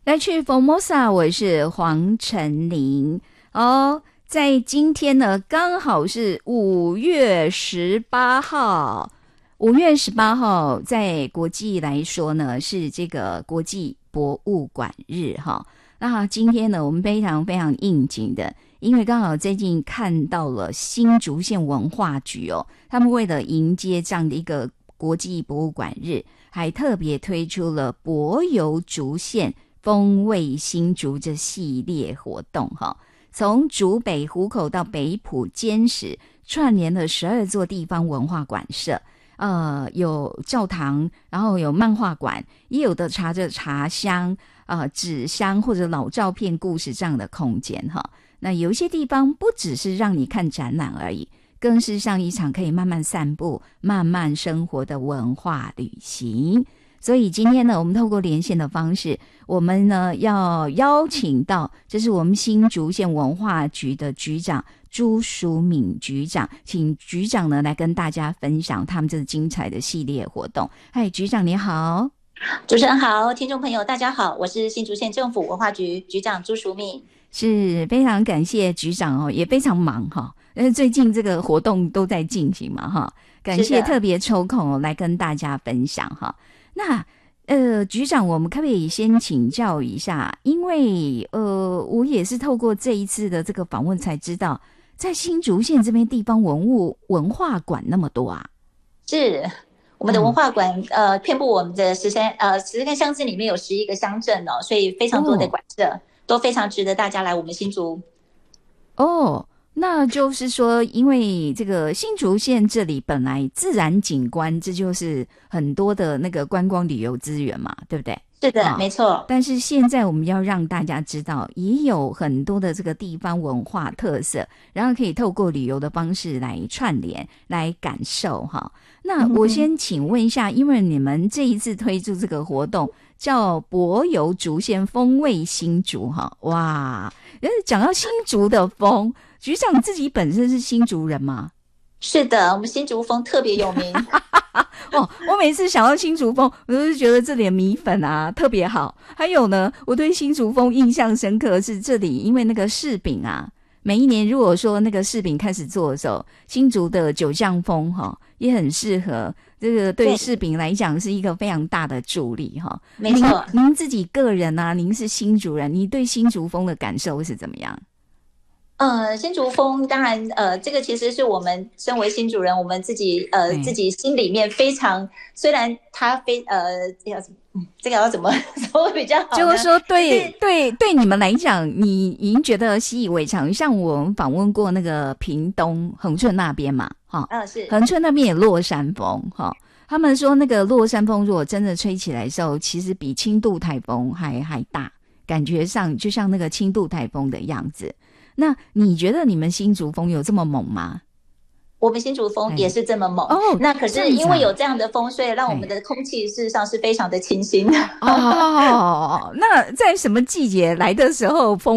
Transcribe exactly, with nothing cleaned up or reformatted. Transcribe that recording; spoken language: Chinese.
来去 Formosa， 我是黄晨林哦。在今天呢，刚好是五月十八号。五月十八号，在国际来说呢，是这个国际博物馆日哈。那今天呢，我们非常非常应景的，因为刚好最近看到了新竹县文化局哦，他们为了迎接这样的一个国际博物馆日，还特别推出了博游竹县风味新竹这系列活动哈。从竹北湖口到北埔尖石，串联了十二座地方文化馆舍，呃，有教堂，然后有漫画馆，也有的茶着茶香、呃纸香或者老照片故事这样的空间哈。那有一些地方不只是让你看展览而已，更是像一场可以慢慢散步、慢慢生活的文化旅行。所以今天呢，我们透过连线的方式，我们呢要邀请到，这是我们新竹县文化局的局长朱淑敏局长，请局长呢来跟大家分享他们这精彩的系列活动。嗨，局长你好。 主持人好，听众朋友大家好，我是新竹县政府文化局局长朱淑敏。 是非常感谢局长哦，也非常忙哈，因为最近这个活动都在进行嘛哈，感谢特别抽空哦来跟大家分享哈。那呃，局长，我们可不可以先请教一下？因为呃，我也是透过这一次的这个访问才知道，在新竹县这边地方文物文化馆那么多啊。 是，我们的文化馆、嗯、呃，遍布我们的十三呃十个乡镇里面有十一个乡镇哦，所以非常多的馆舍、哦、都非常值得大家来我们新竹。 哦。那就是说，因为这个新竹县这里本来自然景观，这就是很多的那个观光旅游资源嘛，对不对？ 是的、哦、没错。 但是现在我们要让大家知道，也有很多的这个地方文化特色，然后可以透过旅游的方式来串联来感受哈。那我先请问一下，因为你们这一次推出这个活动叫博游竹县风味新竹哈，哇，讲到新竹的风，局长自己本身是新竹人吗？ 是的，我们新竹风特别有名。 哦，我每次想到新竹风，我都是觉得这里的米粉啊特别好。还有呢，我对新竹风印象深刻是这里，因为那个柿饼啊，每一年如果说那个柿饼开始做的时候，新竹的酒酱风哈、哦、也很适合。这个对柿饼来讲是一个非常大的助力哈。 没错。 您您自己个人啊，您是新竹人，你对新竹风的感受是怎么样？ 呃，新竹风当然，呃，这个其实是我们身为新竹人，我们自己呃自己心里面非常，虽然它非呃要这个要怎么说会比较好呢？ 就是说对对对你们来讲，你已经觉得习以为常。像我们访问过那个屏东恒春那边嘛，哈、 嗯、是恒春那边也落山风哈。他们说那个落山风如果真的吹起来的时候，其实比轻度台风还还大，感觉上就像那个轻度台风的样子。那你觉得你们新竹风有这么猛吗？ 我们新竹风也是这么猛、 哦， 那可是因为有这样的风，所以让我们的空气事实上是非常的清新的。 哦，那在什么季节来的时候风